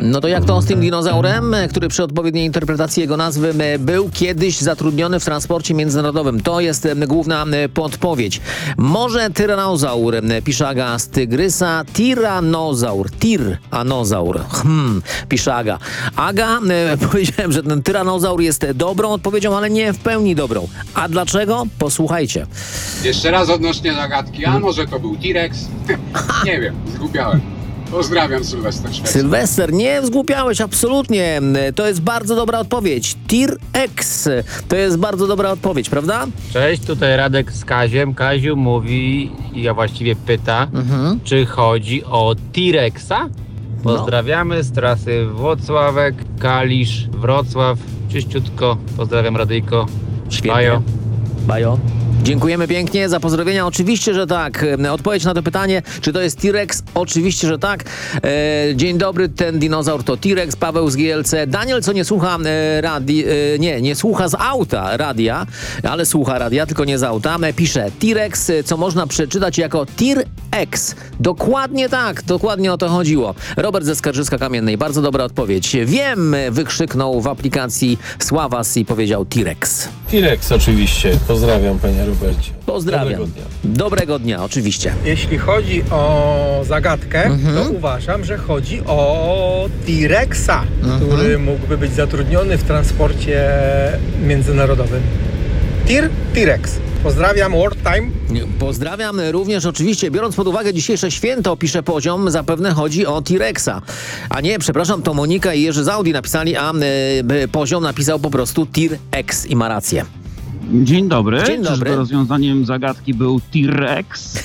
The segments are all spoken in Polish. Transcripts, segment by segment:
No to jak to z tym dinozaurem, który przy odpowiedniej interpretacji jego nazwy był kiedyś zatrudniony w transporcie międzynarodowym? To jest główna podpowiedź. Może tyranozaur, pisze Aga z Tygrysa. Tiranozaur, pisze Aga. Aga, powiedziałem, że ten tyranozaur jest dobrą odpowiedzią, ale nie w pełni dobrą. A dlaczego? Posłuchajcie. Jeszcze raz odnośnie zagadki, a może to był T-Rex? Nie wiem, zgubiałem. Pozdrawiam, Sylwester Szwed. Sylwester, nie zgłupiałeś, absolutnie. To jest bardzo dobra odpowiedź. T-Rex. To jest bardzo dobra odpowiedź, prawda? Cześć, tutaj Radek z Kaziem. Kaziu mówi, ja właściwie pyta, czy chodzi o T-Rexa? Pozdrawiamy z trasy Włocławek, Kalisz, Wrocław. Czyściutko. Pozdrawiam, Radyjko. Świetnie. Bajo. Dziękujemy pięknie za pozdrowienia. Oczywiście, że tak. Odpowiedź na to pytanie, czy to jest T-Rex? Oczywiście, że tak. Dzień dobry, ten dinozaur to T-Rex. Paweł z GLC. Daniel, co nie słucha nie słucha z auta radia, ale słucha radia, tylko nie z auta. Pisze T-Rex, co można przeczytać jako T-Rex. Dokładnie tak, dokładnie o to chodziło. Robert ze Skarżyska-Kamiennej. Bardzo dobra odpowiedź. Wiem, wykrzyknął w aplikacji Sławas i powiedział T-Rex. T-Rex oczywiście. Pozdrawiam, panie Robercie. Pozdrawiam. Dobrego dnia, oczywiście. Jeśli chodzi o zagadkę, to uważam, że chodzi o T-Rexa, który mógłby być zatrudniony w transporcie międzynarodowym. T-Rex. Pozdrawiam, World Time. Pozdrawiam również oczywiście, biorąc pod uwagę dzisiejsze święto, pisze Poziom, zapewne chodzi o T-Rexa. A nie, przepraszam, to Monika i Jerzy z Audi napisali, a Poziom napisał po prostu T-Rex i ma rację. Dzień dobry. Dzień dobry. Czyżby rozwiązaniem zagadki był T-Rex?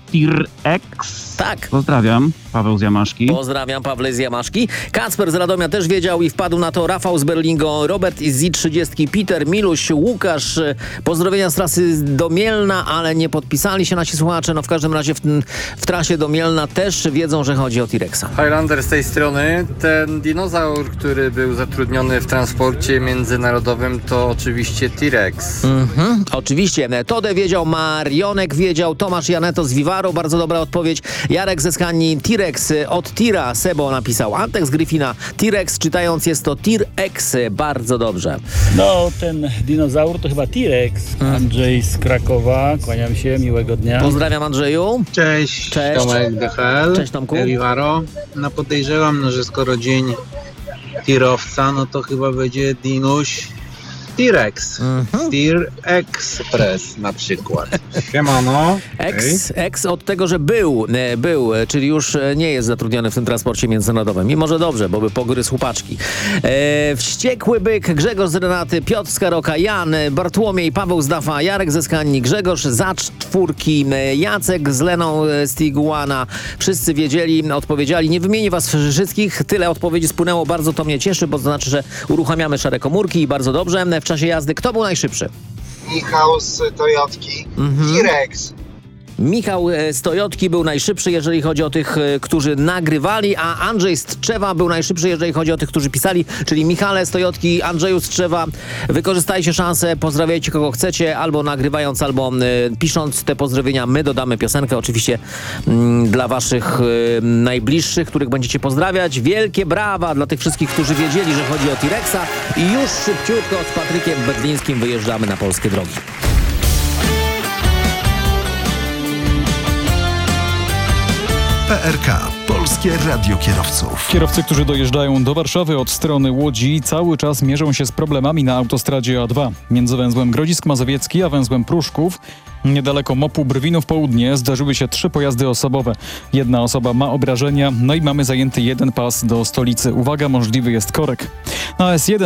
T-Rex. Tak. Pozdrawiam, Paweł z Jamaszki. Pozdrawiam, Pawle z Jamaszki. Kacper z Radomia też wiedział i wpadł na to. Rafał z Berlingo, Robert z Z30, Peter, Miluś, Łukasz. Pozdrowienia z trasy do Mielna, ale nie podpisali się nasi słuchacze. No w każdym razie w trasie do Mielna też wiedzą, że chodzi o T-Rexa. Highlander z tej strony. Ten dinozaur, który był zatrudniony w transporcie międzynarodowym, to oczywiście T-Rex. Oczywiście. Todę wiedział, Marionek wiedział, Tomasz Janeto z Vivaro, bardzo dobra odpowiedź. Jarek ze Skanii, T-Rex od Tira, Sebo napisał. Antek z Gryfina, T-Rex, czytając jest to T-Rex, bardzo dobrze. No, ten dinozaur to chyba T-Rex. Andrzej z Krakowa, kłaniam się, miłego dnia. Pozdrawiam, Andrzeju. Cześć, Cześć. Tomek DHL. Cześć, Tomku. Vivaro. No podejrzewam, że skoro dzień tirowca, no to chyba będzie dinuś T-Rex. Tir Express na przykład. Siemano. Ex od tego, że był, czyli już nie jest zatrudniony w tym transporcie międzynarodowym. I może dobrze, bo by pogryzł łupaczki. Wściekły byk, Grzegorz z Renaty, Piotr z Karoka, Jan, Bartłomiej, Paweł z Dafa, Jarek ze Skanii, Grzegorz Zacz czwórki, Jacek z Leną z Tiguana. Wszyscy wiedzieli, odpowiedzieli. Nie wymienię was wszystkich. Tyle odpowiedzi spłynęło. Bardzo to mnie cieszy, bo to znaczy, że uruchamiamy szare komórki i bardzo dobrze. W czasie jazdy kto był najszybszy? Michał z Toyotki. T-Rex. Michał z Toyotki był najszybszy, jeżeli chodzi o tych, którzy nagrywali, a Andrzej z Tczewa był najszybszy, jeżeli chodzi o tych, którzy pisali, czyli Michale z Toyotki, Andrzeju z Tczewa. Wykorzystajcie szansę, pozdrawiajcie kogo chcecie, albo nagrywając, albo pisząc te pozdrowienia. My dodamy piosenkę oczywiście dla waszych najbliższych, których będziecie pozdrawiać. Wielkie brawa dla tych wszystkich, którzy wiedzieli, że chodzi o T-Rexa i już szybciutko z Patrykiem Bedlińskim wyjeżdżamy na polskie drogi. PRK, Polskie Radio Kierowców. Kierowcy, którzy dojeżdżają do Warszawy od strony Łodzi, cały czas mierzą się z problemami na autostradzie A2. Między węzłem Grodzisk Mazowiecki a węzłem Pruszków, niedaleko MOP-u Brwinów Południe, zdarzyły się 3 pojazdy osobowe. Jedna osoba ma obrażenia, no i mamy zajęty jeden pas do stolicy. Uwaga, możliwy jest korek. Na S1